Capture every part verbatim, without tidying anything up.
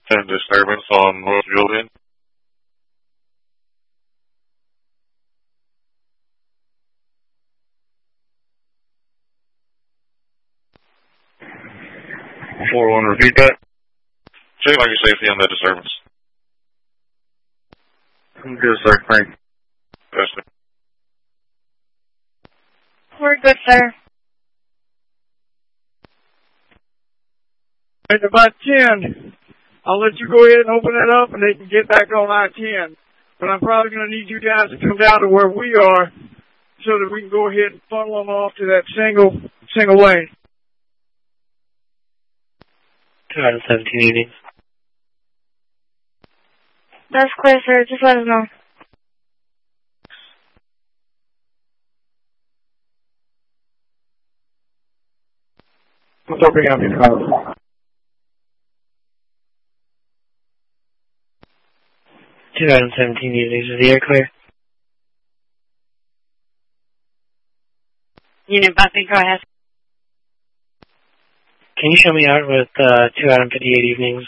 ten disturbance on North Julian. four one, repeat that. Check like your safety on that disturbance. Good, sir. Thanks. Yes, sir. We're good, sir. At about ten, I'll let you go ahead and open it up and they can get back on I ten. But I'm probably going to need you guys to come down to where we are so that we can go ahead and funnel them off to that single, single lane. two out of seventeen evenings. That's clear, sir. Just let us know. What's opening up your car? two out of seventeen evenings. Is the air clear? Unit Buffy, go ahead. Can you show me out with uh, two out of fifty-eight evenings?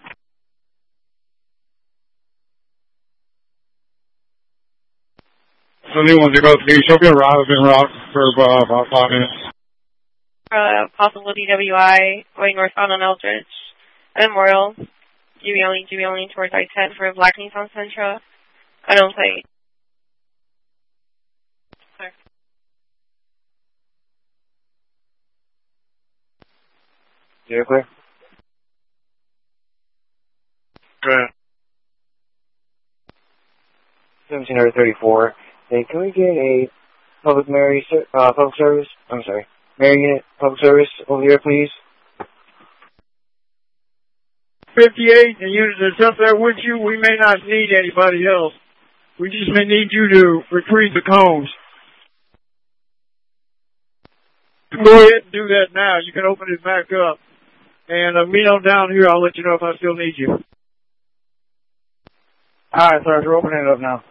So anyone to go to the Soviet route has been route for uh, about five minutes. Uh, possible D W I, going northbound on Eldridge, at Memorial, G B only, G B only towards I ten for Black Nissan Sentra. I don't play. Sorry. Yeah, clear. Good. seventeen thirty-four. Hey, can we get a public Mary, uh, public service? I'm sorry, Mary unit public service over here, please? fifty-eight, and units that's up there with you, we may not need anybody else. We just may need you to retrieve the cones. Go ahead and do that now. You can open it back up. And uh, meet on down here. I'll let you know if I still need you. All right, sir. We're opening it up now.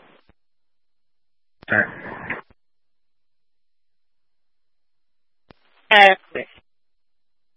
All right. Uh, clear.